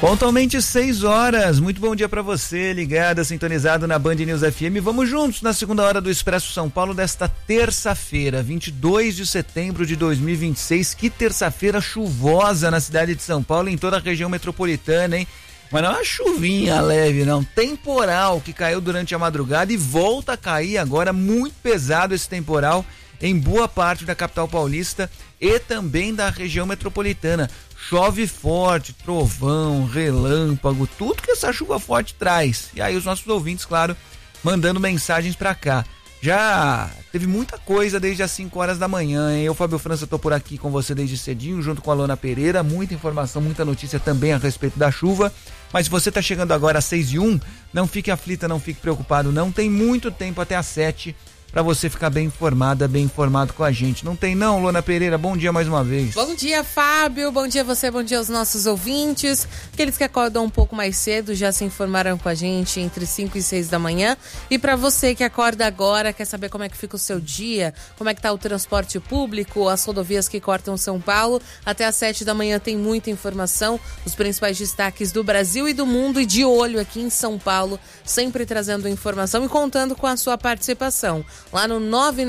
Pontualmente 6 horas, muito bom dia para você, ligada, sintonizado na Band News FM. Vamos juntos na segunda hora do Expresso São Paulo desta terça-feira, 22 de setembro de 2026. Que terça-feira chuvosa na cidade de São Paulo e em toda a região metropolitana, hein? Mas não é uma chuvinha leve, não. Temporal que caiu durante a madrugada e volta a cair agora, muito pesado esse temporal em boa parte da capital paulista e também da região metropolitana. Chove forte, trovão, relâmpago, tudo que essa chuva forte traz. E aí os nossos ouvintes, claro, mandando mensagens pra cá. Já teve muita coisa desde as 5 horas da manhã, hein? Eu, Fábio França, tô por aqui com você desde cedinho, junto com a Lona Pereira. Muita informação, muita notícia também a respeito da chuva. Mas se você tá chegando agora às 6h01, não fique aflita, não fique preocupado, não. Tem muito tempo até às 7 para você ficar bem informada, bem informado com a gente. Não tem não, Lona Pereira? Bom dia mais uma vez. Bom dia, Fábio. Bom dia a você, bom dia aos nossos ouvintes. Aqueles que acordam um pouco mais cedo já se informaram com a gente entre 5 e 6 da manhã. E para você que acorda agora, quer saber como é que fica o seu dia, como é que tá o transporte público, as rodovias que cortam São Paulo, até às 7 da manhã tem muita informação, os principais destaques do Brasil e do mundo, e de olho aqui em São Paulo, sempre trazendo informação e contando com a sua participação lá no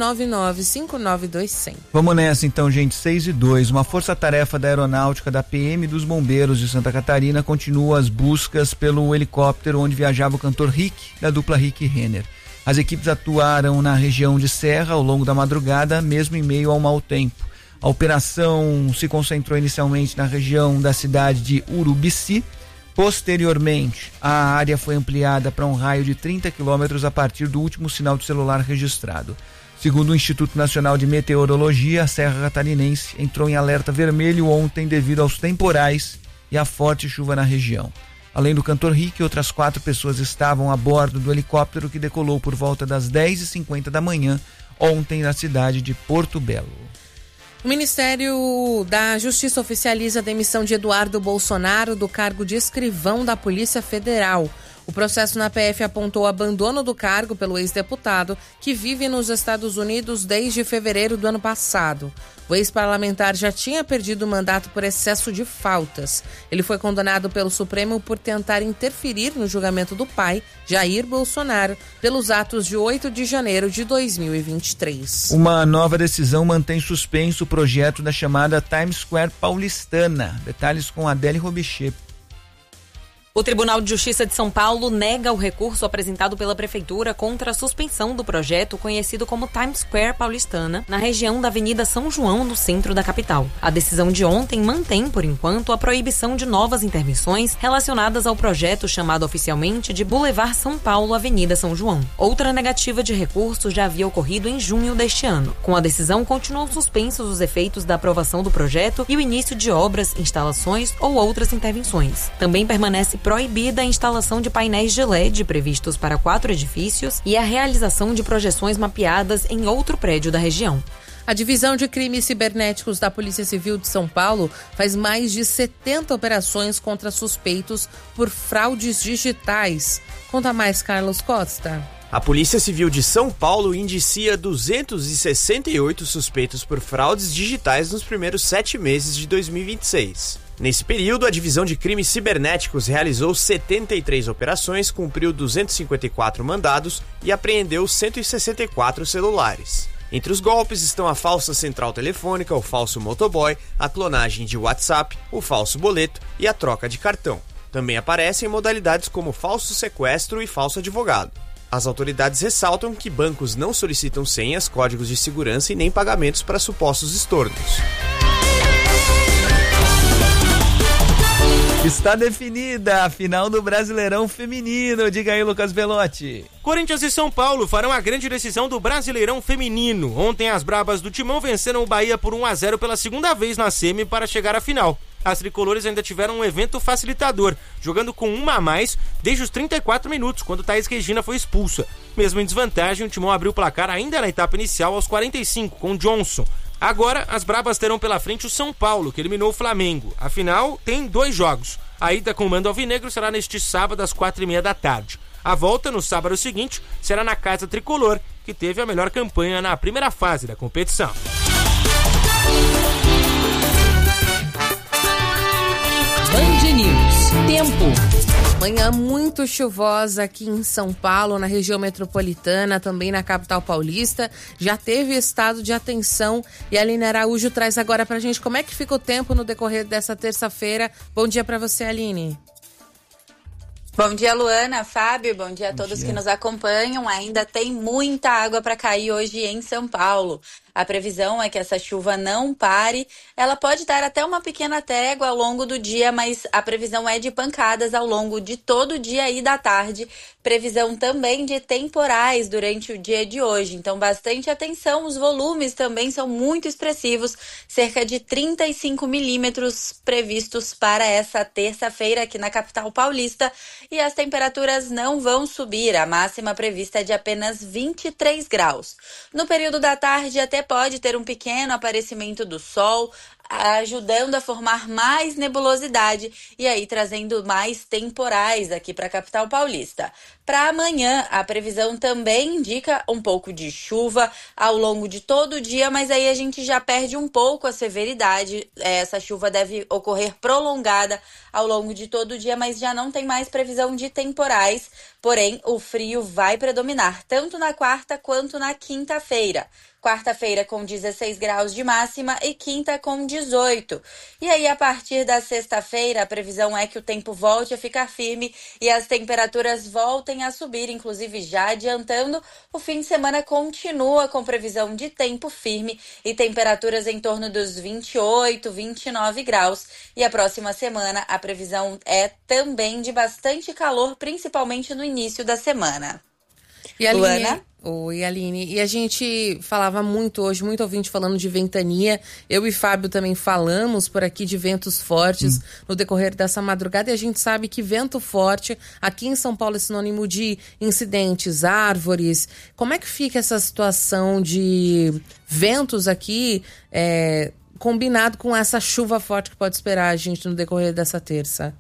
999-592100. Vamos nessa então, gente. 6h02. Uma força-tarefa da Aeronáutica, da PM e dos Bombeiros de Santa Catarina continua as buscas pelo helicóptero onde viajava o cantor Rick, da dupla Rick e Renner. As equipes atuaram na região de Serra ao longo da madrugada, mesmo em meio ao mau tempo. A operação se concentrou inicialmente na região da cidade de Urubici. Posteriormente, a área foi ampliada para um raio de 30 quilômetros a partir do último sinal de celular registrado. Segundo o Instituto Nacional de Meteorologia, a Serra Catarinense entrou em alerta vermelho ontem devido aos temporais e à forte chuva na região. Além do cantor Rick, outras 4 pessoas estavam a bordo do helicóptero que decolou por volta das 10h50 da manhã ontem na cidade de Porto Belo. O Ministério da Justiça oficializa a demissão de Eduardo Bolsonaro do cargo de escrivão da Polícia Federal. O processo na PF apontou o abandono do cargo pelo ex-deputado, que vive nos Estados Unidos desde fevereiro do ano passado. O ex-parlamentar já tinha perdido o mandato por excesso de faltas. Ele foi condenado pelo Supremo por tentar interferir no julgamento do pai, Jair Bolsonaro, pelos atos de 8 de janeiro de 2023. Uma nova decisão mantém suspenso o projeto da chamada Times Square paulistana. Detalhes com Adele Robichê. O Tribunal de Justiça de São Paulo nega o recurso apresentado pela Prefeitura contra a suspensão do projeto conhecido como Times Square paulistana, na região da Avenida São João, no centro da capital. A decisão de ontem mantém, por enquanto, a proibição de novas intervenções relacionadas ao projeto chamado oficialmente de Boulevard São Paulo, Avenida São João. Outra negativa de recurso já havia ocorrido em junho deste ano. Com a decisão, continuam suspensos os efeitos da aprovação do projeto e o início de obras, instalações ou outras intervenções. Também permanece proibida a instalação de painéis de LED previstos para 4 edifícios e a realização de projeções mapeadas em outro prédio da região. A Divisão de Crimes Cibernéticos da Polícia Civil de São Paulo faz mais de 70 operações contra suspeitos por fraudes digitais. Conta mais, Carlos Costa. A Polícia Civil de São Paulo indicia 268 suspeitos por fraudes digitais nos primeiros 7 meses de 2026. Nesse período, a Divisão de Crimes Cibernéticos realizou 73 operações, cumpriu 254 mandados e apreendeu 164 celulares. Entre os golpes estão a falsa central telefônica, o falso motoboy, a clonagem de WhatsApp, o falso boleto e a troca de cartão. Também aparecem modalidades como falso sequestro e falso advogado. As autoridades ressaltam que bancos não solicitam senhas, códigos de segurança e nem pagamentos para supostos estornos. Está definida a final do Brasileirão Feminino. Diga aí, Lucas Belotti. Corinthians e São Paulo farão a grande decisão do Brasileirão Feminino. Ontem as brabas do Timão venceram o Bahia por 1-0 pela segunda vez na semi para chegar à final. As tricolores ainda tiveram um evento facilitador, jogando com uma a mais desde os 34 minutos, quando Thaís Regina foi expulsa. Mesmo em desvantagem, o Timão abriu o placar ainda na etapa inicial aos 45, com Johnson. Agora, as brabas terão pela frente o São Paulo, que eliminou o Flamengo. Afinal, tem 2 jogos. A ida com o mando alvinegro será neste sábado às 4h30 da tarde. A volta, no sábado seguinte, será na Casa Tricolor, que teve a melhor campanha na primeira fase da competição. Band News. tempo. Manhã muito chuvosa aqui em São Paulo, na região metropolitana, também na capital paulista. Já teve estado de atenção e a Aline Araújo traz agora pra gente como é que fica o tempo no decorrer dessa terça-feira. Bom dia pra você, Aline. Bom dia, Luana, Fábio, bom dia a todos que nos acompanham. Ainda tem muita água para cair hoje em São Paulo. A previsão é que essa chuva não pare. Ela pode dar até uma pequena trégua ao longo do dia, mas a previsão é de pancadas ao longo de todo o dia e da tarde. Previsão também de temporais durante o dia de hoje. Então, bastante atenção. Os volumes também são muito expressivos. Cerca de 35 milímetros previstos para essa terça-feira aqui na capital paulista. E as temperaturas não vão subir. A máxima prevista é de apenas 23 graus. No período da tarde, até pode ter um pequeno aparecimento do sol, ajudando a formar mais nebulosidade e aí trazendo mais temporais aqui para a capital paulista. Para amanhã, a previsão também indica um pouco de chuva ao longo de todo o dia, mas aí a gente já perde um pouco a severidade. Essa chuva deve ocorrer prolongada ao longo de todo o dia, mas já não tem mais previsão de temporais. Porém, o frio vai predominar tanto na quarta quanto na quinta-feira. Quarta-feira com 16 graus de máxima e quinta com 18. E aí, a partir da sexta-feira, a previsão é que o tempo volte a ficar firme e as temperaturas voltem a subir, inclusive já adiantando, o fim de semana continua com previsão de tempo firme e temperaturas em torno dos 28, 29 graus. E a próxima semana, a previsão é também de bastante calor, principalmente no início da semana. E a Aline, Luana? Oi, Aline. E a gente falava muito hoje, muito ouvinte falando de ventania. Eu e Fábio também falamos por aqui de ventos fortes no decorrer dessa madrugada. E a gente sabe que vento forte aqui em São Paulo é sinônimo de incidentes, árvores. Como é que fica essa situação de ventos aqui, combinado com essa chuva forte que pode esperar a gente no decorrer dessa terça?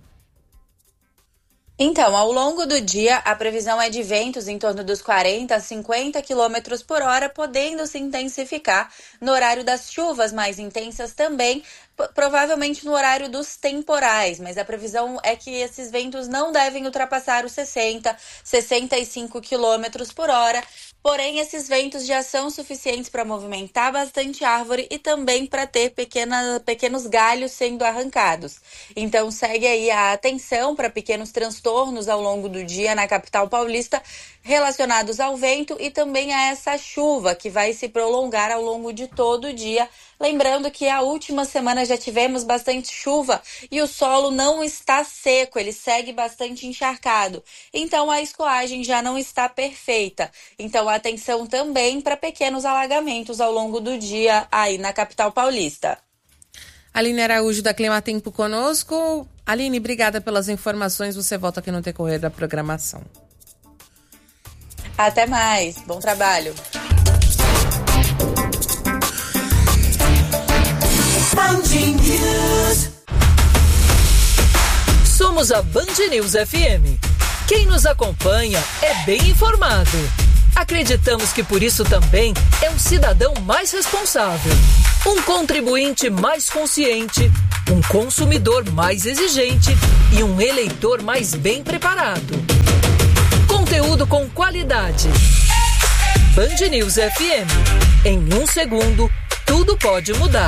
Então, ao longo do dia, a previsão é de ventos em torno dos 40 a 50 km por hora, podendo se intensificar no horário das chuvas mais intensas também, provavelmente no horário dos temporais, mas a previsão é que esses ventos não devem ultrapassar os 60, 65 km por hora. Porém, esses ventos já são suficientes para movimentar bastante árvore e também para ter pequenos galhos sendo arrancados. Então, segue aí a atenção para pequenos transtornos ao longo do dia na capital paulista relacionados ao vento e também a essa chuva que vai se prolongar ao longo de todo o dia. Lembrando que a última semana já tivemos bastante chuva e o solo não está seco, ele segue bastante encharcado. Então a escoagem já não está perfeita. Então atenção também para pequenos alagamentos ao longo do dia aí na capital paulista. Aline Araújo da Climatempo conosco. Aline, obrigada pelas informações. Você volta aqui no decorrer da programação. Até mais. Bom trabalho. Somos a Band News FM. Quem nos acompanha é bem informado. Acreditamos que por isso também é um cidadão mais responsável, um contribuinte mais consciente, um consumidor mais exigente e um eleitor mais bem preparado. Conteúdo com qualidade. Band News FM. Em 1 segundo, tudo pode mudar.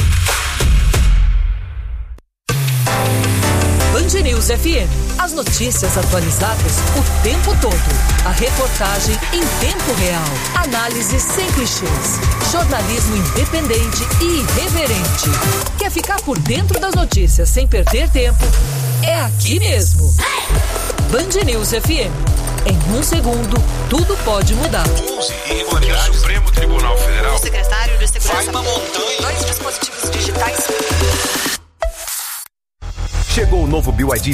Band News FM. As notícias atualizadas o tempo todo. A reportagem em tempo real. Análise sem clichês. Jornalismo independente e irreverente. Quer ficar por dentro das notícias sem perder tempo? É aqui mesmo. Band News FM. Em 1 segundo, tudo pode mudar. 11 irregularidades. O Supremo Tribunal Federal. O secretário de Segurança. Vai uma montanha. 2 dispositivos digitais. Chegou o novo BYD.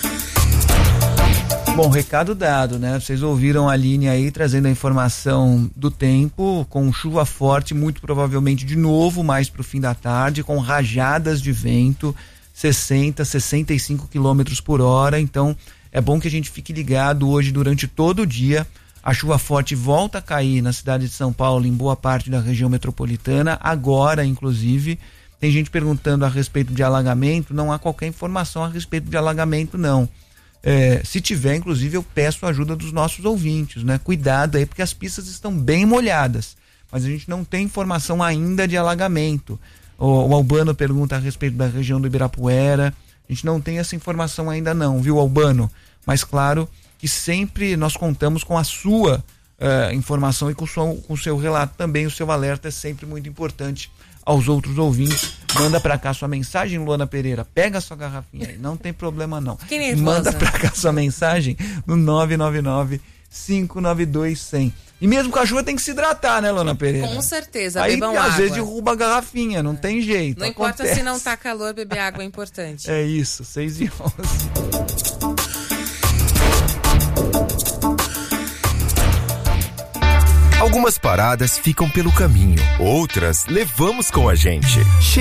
Bom, recado dado, né? Vocês ouviram a Aline aí trazendo a informação do tempo, com chuva forte, muito provavelmente de novo mais pro fim da tarde, com rajadas de vento, 60, 65 quilômetros por hora. Então, é bom que a gente fique ligado hoje durante todo o dia. A chuva forte volta a cair na cidade de São Paulo, em boa parte da região metropolitana, agora, inclusive. Tem gente perguntando a respeito de alagamento, não há qualquer informação a respeito de alagamento, não. Se tiver, inclusive, eu peço a ajuda dos nossos ouvintes, né? Cuidado aí, porque as pistas estão bem molhadas, mas a gente não tem informação ainda de alagamento. O Albano pergunta a respeito da região do Ibirapuera, a gente não tem essa informação ainda não, viu, Albano? Mas claro que sempre nós contamos com a sua informação e com o seu relato também. O seu alerta é sempre muito importante aos outros ouvintes. Manda pra cá sua mensagem, Luana Pereira. Pega a sua garrafinha aí, não tem problema não. Manda pra cá sua mensagem no 999-592-100. E mesmo com a chuva tem que se hidratar, né, Luana Pereira? Com certeza, aí, bebam às água. vezes derruba a garrafinha, não tem jeito. Não acontece. Importa se não tá calor, beber água é importante. É isso, 6h11. Algumas paradas ficam pelo caminho, outras levamos com a gente.